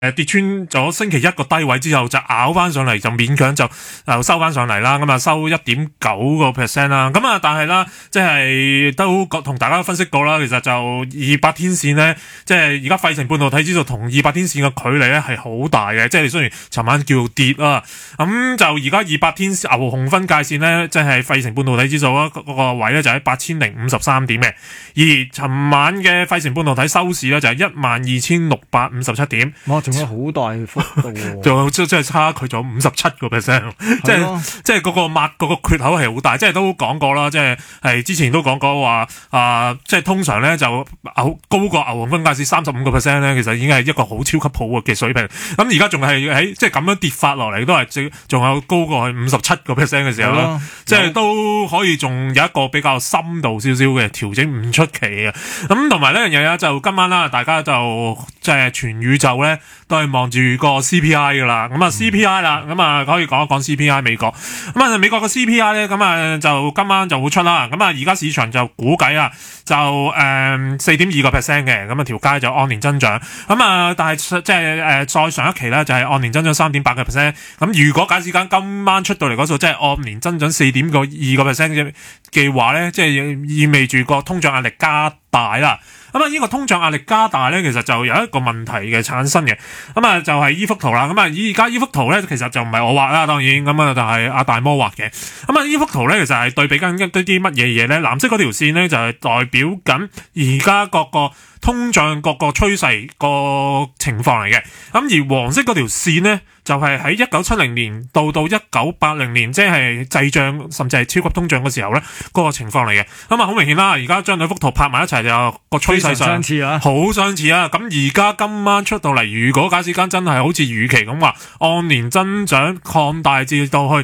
跌穿咗星期一個低位之後就咬翻上嚟，就勉強就收翻上嚟啦。咁啊收 1.9% 啦。咁啊但係啦，即係都同大家分析過啦，其實就200天線咧，即係而家費城半導體指數同200天線嘅距離咧係好大嘅。即係雖然尋晚叫跌啦，咁就而家200天牛熊分界線咧，即係費城半導體指數啊嗰個位咧就喺8053點嘅，而尋晚嘅費城半導體收市咧就係12657點。 仲有好大幅度喎， 仲有即係差距咗57%，即係嗰個嗰個缺口係好大，即係都講過啦，即係之前都講過話即係通常咧就高過牛熊分界線35%咧，其實已經係一個好超級好嘅水平。咁而家仲係喺即係咁樣跌法落嚟，都係仲有高過去57%嘅時候啦，即係都可以仲有一個比較深度少少嘅調整，唔出奇嘅。咁同埋呢樣嘢咧，就今晚啦，大家就即係全宇宙咧。都係望住個 CPI 噶啦，咁啊 CPI 啦，咁啊可以講一講 CPI 美國，咁啊美國嘅 CPI 咧，咁啊就今晚就會出啦，咁啊而家市場就估計啊，就4.2% 嘅，咁啊條街就按年增長，咁啊但係即係再上一期咧就係按年增長3.8%，咁如果假設間今晚出到嚟嗰數即係按年增長4.2% 嘅話咧，即係意味住個通脹壓力加大啦。咁啊，呢個通脹壓力加大咧，其實就有一個問題嘅產生嘅。咁啊，就係呢幅圖啦。咁啊，而家呢幅圖咧，其實就唔係我畫啦，當然咁啊，就係阿大魔畫嘅。咁啊，呢幅圖咧，其實係對比緊一啲乜嘢嘢咧？藍色嗰條線咧，就係代表緊而家各個通脹各個趨勢個情況嚟嘅。咁而黃色嗰條線咧，就係喺1970年到1980年，即係滯脹甚至係超級通脹嘅時候咧，嗰個情況嚟嘅。咁啊，好明顯啦，而家將兩幅圖拍埋一齊就個趨勢上相似啊， 好相似啊！咁而家今晚出到嚟，如果假設間真係好似預期咁話，按年增長擴大至到去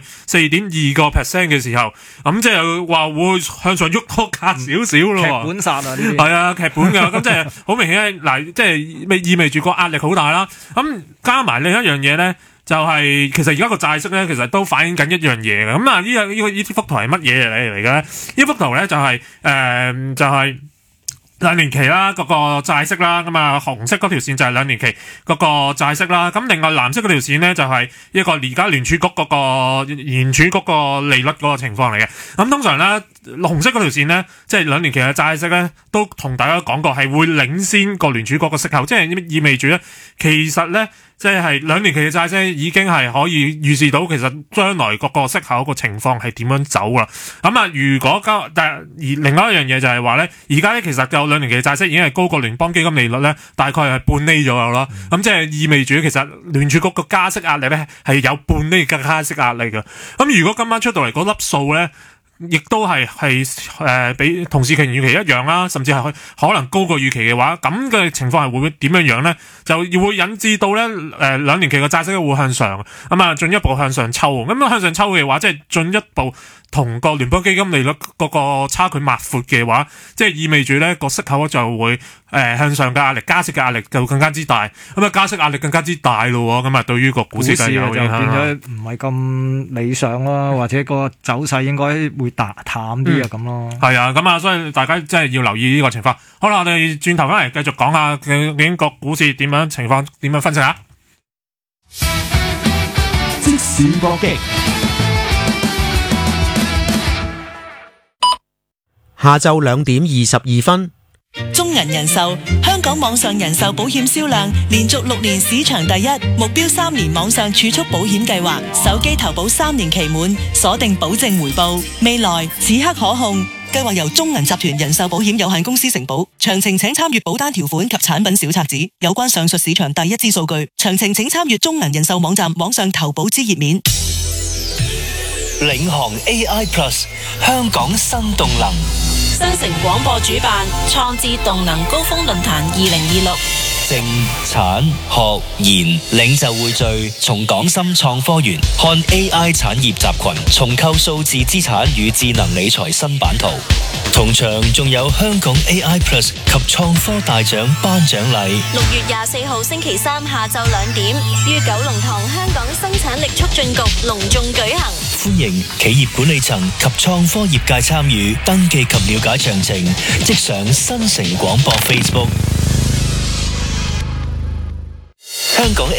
4.2% 嘅時候，咁即係話會向上喐多格少少咯。 劇本殺啊，呢啲係啊，劇本㗎。咁即係好明顯嗱，即係意味住個壓力好大啦。咁加埋另一樣嘢咧。就係其實而家個債息咧，其實都反映緊一樣嘢嘅。咁啊，呢幅圖係乜嘢嚟嘅咧？呢幅圖咧就係兩年期啦，嗰個債息啦，咁啊紅色嗰條線就係兩年期嗰個債息啦，咁另外藍色嗰條線咧就係一個而家聯儲局嗰個聯儲局個利率嗰個情況嚟嘅。咁通常咧紅色嗰條線咧，即係兩年期嘅債息咧，都同大家講過係會領先個聯儲局個息口，即係意味住咧，其實咧。即係兩年期嘅債息已經係可以預示到其實將來各個息口個情況係點樣走啦。咁啊，如果而另外一樣嘢就係話咧，而家咧其實有兩年期嘅債息已經係高過聯邦基金利率咧，大概係半厘左右啦。咁即係意味住其實聯儲局個加息壓力咧係有半厘嘅加息壓力嘅。咁如果今晚出到嚟嗰粒數咧，亦都係比同市期預期一樣啦，甚至係可能高過預期嘅話，咁嘅情況係會點樣咧？就會引致到咧兩年期嘅債息會向上，咁啊進一步向上抽，咁向上抽嘅話，即係進一步同個聯邦基金利率嗰個差距抹闊嘅話，即係意味住咧個息口就會向上嘅壓力，加息嘅壓力就更加之大，咁啊加息壓力更加之大咯，咁啊對於個股市就有影響， 變咗唔係咁理想咯，或者個走勢應該會淡啲啊咁咯。 係啊，咁啊，所以大家真係要留意呢個情況。好啦，我哋轉頭翻嚟繼續講下究竟個股市點樣情況，點樣分析下。 即時搏擊。 下晝2點22分， 中銀人壽香港網上人壽保險銷量連續6年市場第一，目標3年網上儲蓄保險計劃，手機投保3年期滿，鎖定保證回報，未來此刻可控。計劃由中銀集團人壽保險有限公司承保，詳情請參閱保單條款及產品小冊子。有關上述市場第一支數據，詳情請參閱中銀人壽網站網上投保之頁面。 領航 AI Plus 香港新動能， 新城廣播主辦創智動能高峰論壇2026。 政產學研領袖匯聚，從港深創科園看 AI 產業集群，重構數字資產與智能理財新版圖。同場仲有香港 AI Plus 及創科大獎頒獎禮。 6月24號星期三下晝2點，於九龍塘香港生產力促進局隆重舉行。 歡迎企業管理層及創科業界參與，登記及了解詳情，即上新城廣播 Facebook。 香港